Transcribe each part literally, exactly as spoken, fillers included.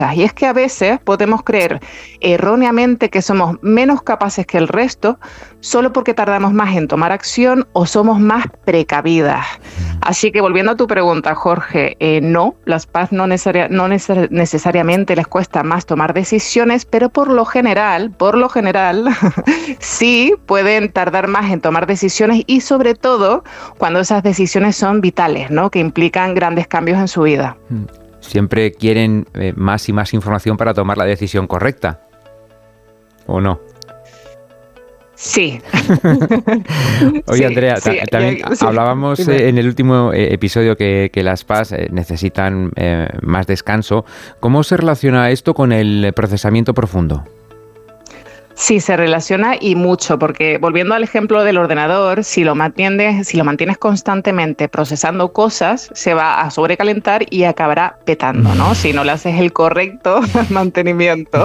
Y es que a veces podemos creer erróneamente que somos menos capaces que el resto solo porque tardamos más en tomar acción o somos más precavidas. Así que volviendo a tu pregunta, Jorge, eh, no, las P A S no, necesaria, no neces- necesariamente les cuesta más tomar decisiones, pero por lo general, por lo general, sí pueden tardar más en tomar decisiones y sobre todo cuando esas decisiones son vitales, ¿no? Que implican grandes cambios en su vida. Siempre quieren eh, más y más información para tomar la decisión correcta, ¿o no? Sí. Oye, sí, Andrea, sí, ta- también ya, sí, hablábamos eh, en el último eh, episodio que, que las P A S eh, necesitan eh, más descanso. ¿Cómo se relaciona esto con el procesamiento profundo? Sí, se relaciona y mucho, porque volviendo al ejemplo del ordenador, si lo mantienes, si lo mantienes constantemente procesando cosas, se va a sobrecalentar y acabará petando, ¿no? Si no le haces el correcto mantenimiento.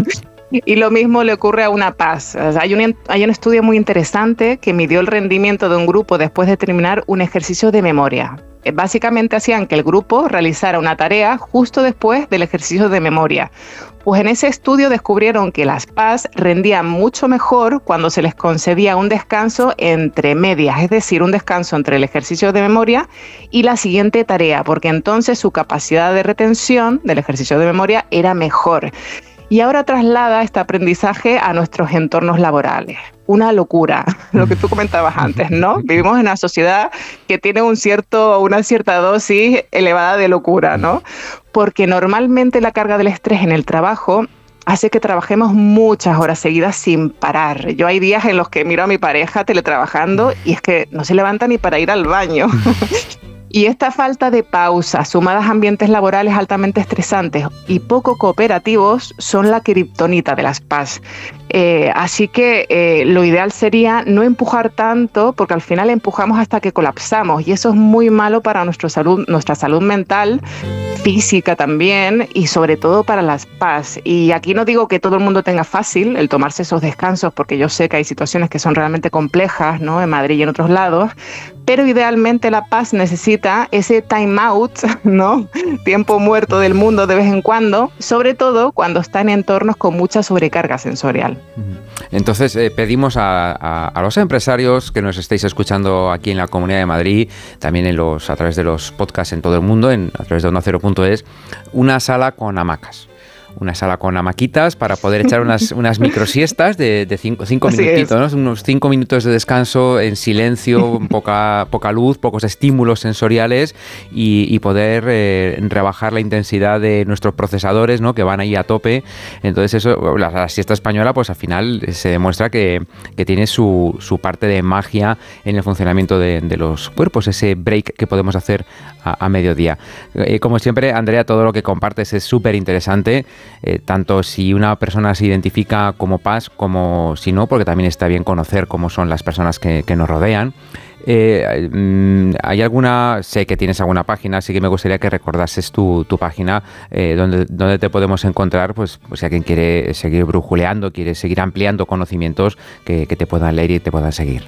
Y lo mismo le ocurre a una P A S. O sea, hay, un, hay un estudio muy interesante que midió el rendimiento de un grupo después de terminar un ejercicio de memoria. Básicamente hacían que el grupo realizara una tarea justo después del ejercicio de memoria. Pues en ese estudio descubrieron que las P A S rendían mucho mejor cuando se les concedía un descanso entre medias, es decir, un descanso entre el ejercicio de memoria y la siguiente tarea, porque entonces su capacidad de retención del ejercicio de memoria era mejor. Y ahora traslada este aprendizaje a nuestros entornos laborales. Una locura, lo que tú comentabas antes, ¿no? Vivimos en una sociedad que tiene un cierto, una cierta dosis elevada de locura, ¿no? Porque normalmente la carga del estrés en el trabajo hace que trabajemos muchas horas seguidas sin parar. Yo hay días en los que miro a mi pareja teletrabajando y es que no se levanta ni para ir al baño. Y esta falta de pausa, sumadas a ambientes laborales altamente estresantes y poco cooperativos, son la kriptonita de las P A S. Eh, así que eh, lo ideal sería no empujar tanto, porque al final empujamos hasta que colapsamos y eso es muy malo para nuestra salud, nuestra salud mental, física también y sobre todo para las P A S. Y aquí no digo que todo el mundo tenga fácil el tomarse esos descansos, porque yo sé que hay situaciones que son realmente complejas, ¿no? En Madrid y en otros lados, pero idealmente la P A S necesita ese time out, ¿no? Tiempo muerto del mundo de vez en cuando, sobre todo cuando está en entornos con mucha sobrecarga sensorial. Entonces eh, pedimos a, a, a los empresarios que nos estéis escuchando aquí en la Comunidad de Madrid, también en los, a través de los podcasts en todo el mundo, en, a través de onda cero punto es, una sala con hamacas. Una sala con hamaquitas para poder echar unas, unas microsiestas de, de cinco, cinco minutitos, ¿no? Unos cinco minutos de descanso en silencio, poca, poca luz, pocos estímulos sensoriales y, y poder eh, rebajar la intensidad de nuestros procesadores, ¿no? Que van ahí a tope. Entonces eso, la, la siesta española, pues al final se demuestra que, que tiene su, su parte de magia en el funcionamiento de, de los cuerpos, ese break que podemos hacer a, a mediodía. Eh, como siempre, Andrea, todo lo que compartes es súper interesante. Eh, tanto si una persona se identifica como P A S como si no, porque también está bien conocer cómo son las personas que, que nos rodean. Eh, ¿Hay alguna, sé que tienes alguna página, así que me gustaría que recordases tu, tu página eh, donde, donde te podemos encontrar, pues, pues si alguien quiere seguir brujuleando, quiere seguir ampliando conocimientos que, que te puedan leer y te puedan seguir?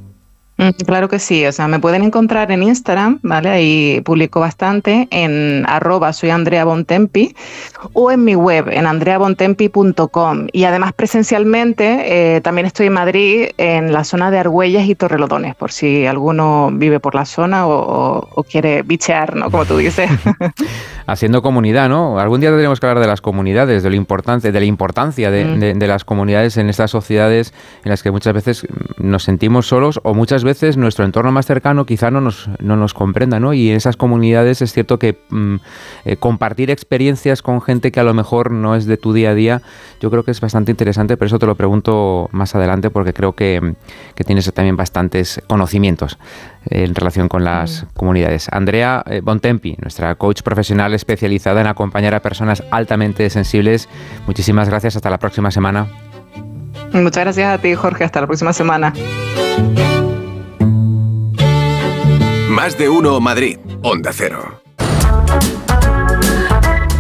Claro que sí, o sea, me pueden encontrar en Instagram, ¿vale? Ahí publico bastante, en arroba soy Andrea Bontempi, o en mi web, en andrea bontempi punto com. Y además presencialmente, eh, también estoy en Madrid, en la zona de Argüelles y Torrelodones, por si alguno vive por la zona o, o, o quiere bichear, ¿no? Como tú dices. Haciendo comunidad, ¿no? Algún día tendremos que hablar de las comunidades, de lo importante, de la importancia de, mm. de, de las comunidades en estas sociedades en las que muchas veces nos sentimos solos o muchas veces nuestro entorno más cercano quizá no nos, no nos comprenda, ¿no? Y en esas comunidades es cierto que mm, eh, compartir experiencias con gente que a lo mejor no es de tu día a día, yo creo que es bastante interesante, pero eso te lo pregunto más adelante porque creo que, que tienes también bastantes conocimientos en relación con las mm. comunidades. Andrea eh, Bontempi, nuestra coach profesional especializada en acompañar a personas altamente sensibles. Muchísimas gracias, hasta la próxima semana. Muchas gracias a ti, Jorge, hasta la próxima semana. Más de uno Madrid, Onda Cero.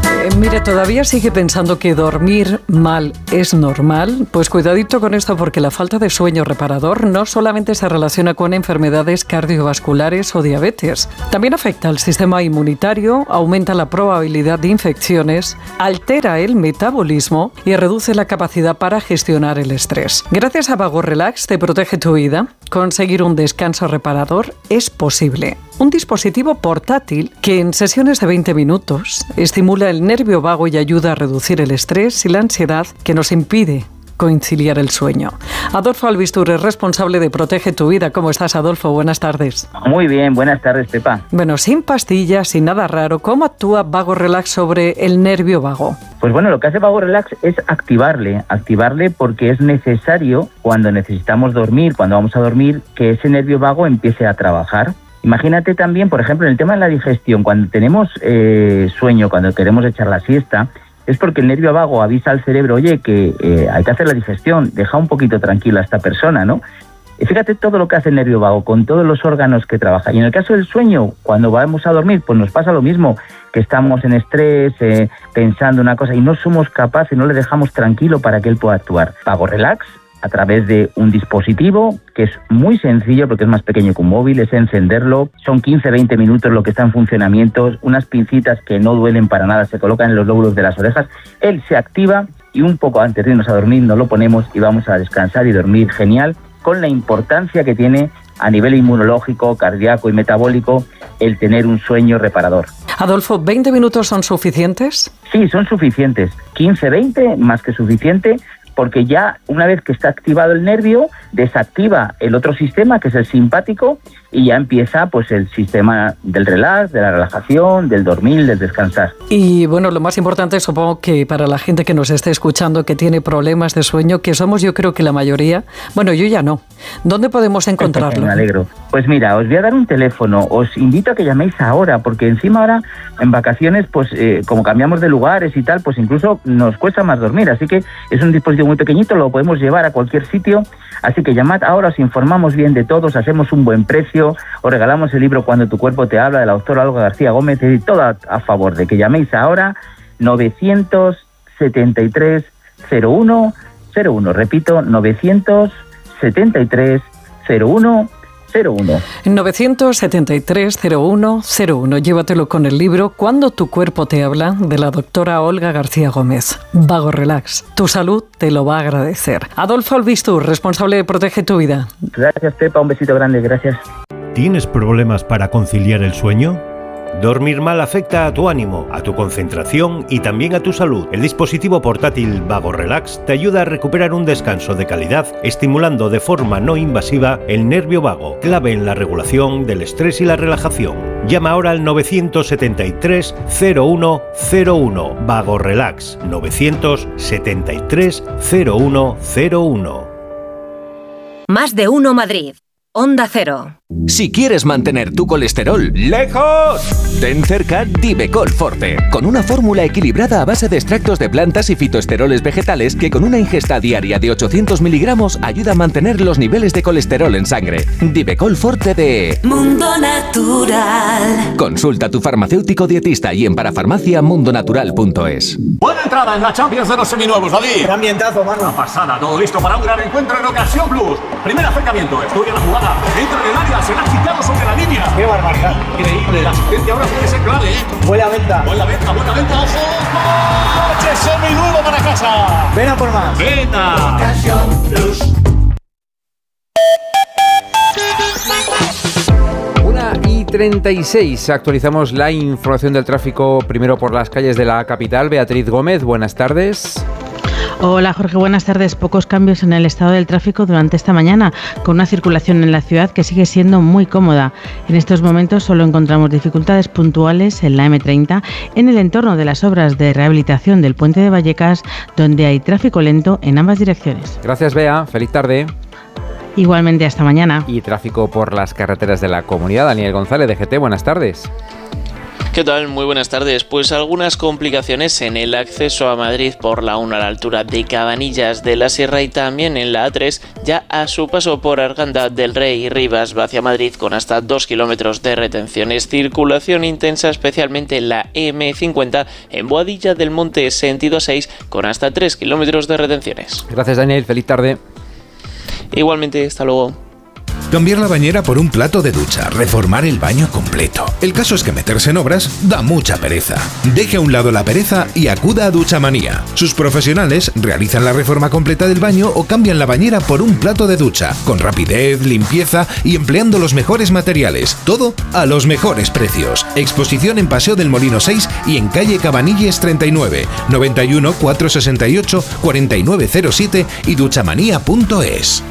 Mire, ¿todavía sigue pensando que dormir mal es normal? Pues cuidadito con esto, porque la falta de sueño reparador no solamente se relaciona con enfermedades cardiovasculares o diabetes, también afecta al sistema inmunitario, aumenta la probabilidad de infecciones, altera el metabolismo y reduce la capacidad para gestionar el estrés. Gracias a Vago Relax te protege tu vida. Conseguir un descanso reparador es posible. Un dispositivo portátil que en sesiones de veinte minutos estimula el nervio vago y ayuda a reducir el estrés y la ansiedad que nos impide conciliar el sueño. Adolfo Albistur es responsable de Protege tu Vida. ¿Cómo estás, Adolfo? Buenas tardes. Muy bien, buenas tardes, Pepa. Bueno, sin pastillas, sin nada raro, ¿cómo actúa Vago Relax sobre el nervio vago? Pues bueno, lo que hace Vago Relax es activarle, activarle porque es necesario cuando necesitamos dormir, cuando vamos a dormir, que ese nervio vago empiece a trabajar. Imagínate también, por ejemplo, en el tema de la digestión, cuando tenemos eh, sueño, cuando queremos echar la siesta, es porque el nervio vago avisa al cerebro, oye, que eh, hay que hacer la digestión, deja un poquito tranquila a esta persona, ¿no? Y fíjate todo lo que hace el nervio vago, con todos los órganos que trabaja. Y en el caso del sueño, cuando vamos a dormir, pues nos pasa lo mismo, que estamos en estrés, eh, pensando una cosa, y no somos capaces, no le dejamos tranquilo para que él pueda actuar. Vago Relax, a través de un dispositivo que es muy sencillo porque es más pequeño que un móvil, es encenderlo, son quince a veinte minutos lo que está en funcionamiento, unas pincitas que no duelen para nada, se colocan en los lóbulos de las orejas, él se activa y un poco antes de irnos a dormir nos lo ponemos y vamos a descansar y dormir genial, con la importancia que tiene a nivel inmunológico, cardíaco y metabólico el tener un sueño reparador. Adolfo, ¿veinte minutos son suficientes? Sí, son suficientes, quince a veinte más que suficiente, porque ya una vez que está activado el nervio, desactiva el otro sistema, que es el simpático, y ya empieza pues el sistema del relax, de la relajación, del dormir, del descansar. Y bueno, lo más importante, supongo que para la gente que nos esté escuchando, que tiene problemas de sueño, que somos yo creo que la mayoría, bueno, yo ya no. ¿Dónde podemos encontrarlo? Me alegro. Pues mira, os voy a dar un teléfono, os invito a que llaméis ahora, porque encima ahora en vacaciones, pues eh, como cambiamos de lugares y tal, pues incluso nos cuesta más dormir, así que es un dispositivo muy pequeñito, lo podemos llevar a cualquier sitio, así que llamad ahora, os informamos bien de todos, hacemos un buen precio, os regalamos el libro Cuando tu cuerpo te habla, de la doctora Olga García Gómez, y todo a, a favor de que llaméis ahora, novecientos setenta y tres cero uno cero uno, repito, novecientos setenta y tres cero uno cero uno. novecientos setenta y tres cero uno cero uno. Llévatelo con el libro Cuando tu cuerpo te habla, de la doctora Olga García Gómez. Vago Relax. Tu salud te lo va a agradecer. Adolfo Albistur, responsable de Protege tu Vida. Gracias, Pepa. Un besito grande. Gracias. ¿Tienes problemas para conciliar el sueño? Dormir mal afecta a tu ánimo, a tu concentración y también a tu salud. El dispositivo portátil Vago Relax te ayuda a recuperar un descanso de calidad, estimulando de forma no invasiva el nervio vago, clave en la regulación del estrés y la relajación. Llama ahora al novecientos setenta y tres cero uno cero uno. Vago Relax, novecientos setenta y tres cero uno cero uno. Más de uno Madrid. Onda Cero. Si quieres mantener tu colesterol ¡lejos!, ten cerca Divecol Forte, con una fórmula equilibrada a base de extractos de plantas y fitoesteroles vegetales que con una ingesta diaria de ochocientos miligramos ayuda a mantener los niveles de colesterol en sangre. Divecol Forte de Mundo Natural. Consulta a tu farmacéutico dietista y en parafarmacia mundonatural punto es. Buena entrada en la Champions de los seminuevos, David. ¡Qué ambientazo, mano! Una pasada, todo listo para un gran encuentro en Ocasión Plus. Primer acercamiento, estudia la jugada, entra en el área, se la ha quitado sobre la línea. ¡Qué barbaridad! Increíble, la asistencia ahora puede ser clave, ¿eh? Buena venta. Buena venta, buena venta, ojo. ¡Coche seminuevo para casa! Ven a por más. ¡Venta! Ocasión Plus. una y treinta y seis, actualizamos la información del tráfico primero por las calles de la capital. Beatriz Gómez, buenas tardes. Hola Jorge, buenas tardes. Pocos cambios en el estado del tráfico durante esta mañana, con una circulación en la ciudad que sigue siendo muy cómoda. En estos momentos solo encontramos dificultades puntuales en la eme treinta, en el entorno de las obras de rehabilitación del puente de Vallecas, donde hay tráfico lento en ambas direcciones. Gracias, Bea. Feliz tarde. Igualmente, hasta mañana. Y tráfico por las carreteras de la comunidad. Daniel González, de G T, buenas tardes. ¿Qué tal? Muy buenas tardes. Pues algunas complicaciones en el acceso a Madrid por la uno a la altura de Cabanillas de la Sierra y también en la A tres ya a su paso por Arganda del Rey y Rivas hacia Madrid con hasta dos kilómetros de retenciones. Circulación intensa especialmente en la eme cincuenta en Boadilla del Monte sentido seis con hasta tres kilómetros de retenciones. Gracias, Daniel. Feliz tarde. Igualmente, hasta luego. Cambiar la bañera por un plato de ducha, reformar el baño completo. El caso es que meterse en obras da mucha pereza. Deje a un lado la pereza y acuda a Duchamanía. Sus profesionales realizan la reforma completa del baño o cambian la bañera por un plato de ducha, con rapidez, limpieza y empleando los mejores materiales. Todo a los mejores precios. Exposición en Paseo del Molino seis y en calle Cabanilles treinta y nueve, noventa y uno, cuatrocientos sesenta y ocho, cuarenta y nueve cero siete y duchamanía punto es.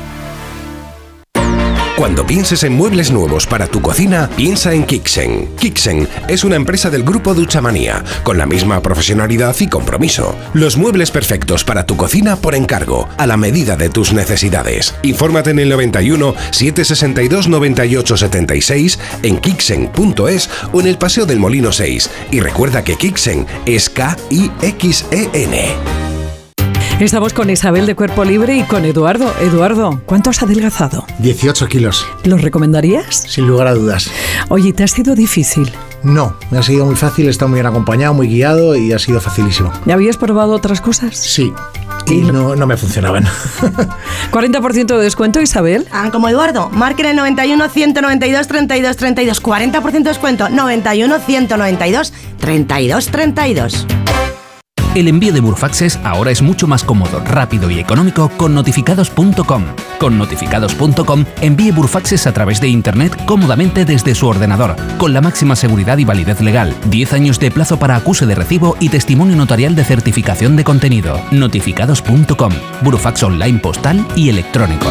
Cuando pienses en muebles nuevos para tu cocina, piensa en Kixen. Kixen es una empresa del grupo Duchamanía, con la misma profesionalidad y compromiso. Los muebles perfectos para tu cocina por encargo, a la medida de tus necesidades. Infórmate en el noventa y uno, setecientos sesenta y dos, noventa y ocho setenta y seis, en kixen punto es o en el Paseo del Molino seis. Y recuerda que Kixen es K I X E N. Estamos con Isabel de Cuerpo Libre y con Eduardo. Eduardo, ¿cuánto has adelgazado? dieciocho kilos. ¿Lo recomendarías? Sin lugar a dudas. Oye, ¿te ha sido difícil? No, me ha sido muy fácil, he estado muy bien acompañado, muy guiado y ha sido facilísimo. ¿Ya habías probado otras cosas? Sí. Y no, no me funcionaban. cuarenta por ciento de descuento, Isabel. Ah, como Eduardo, marquen el noventa y uno, ciento noventa y dos, treinta y dos, treinta y dos. cuarenta por ciento de descuento, noventa y uno, ciento noventa y dos, treinta y dos, treinta y dos. El envío de Burfaxes ahora es mucho más cómodo, rápido y económico con notificados punto com. Con notificados punto com envíe Burfaxes a través de Internet cómodamente desde su ordenador, con la máxima seguridad y validez legal, diez años de plazo para acuse de recibo y testimonio notarial de certificación de contenido. notificados punto com, Burfax online postal y electrónico.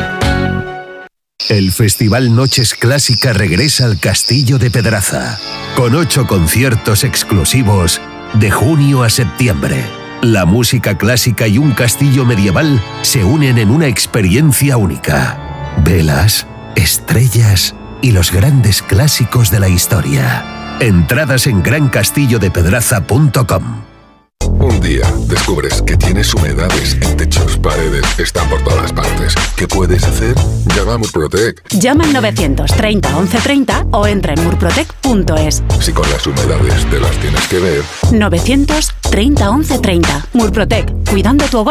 El Festival Noches Clásica regresa al Castillo de Pedraza, con ocho conciertos exclusivos de junio a septiembre. La música clásica y un castillo medieval se unen en una experiencia única. Velas, estrellas y los grandes clásicos de la historia. Entradas en gran castillo de pedraza punto com. Un día descubres que tienes humedades en techos, paredes, están por todas partes. ¿Qué puedes hacer? Llama a Murprotec. Llama al novecientos treinta, once treinta o entra en murprotec punto es. Si con las humedades te las tienes que ver. novecientos treinta, once treinta. Murprotec, cuidando tu hogar.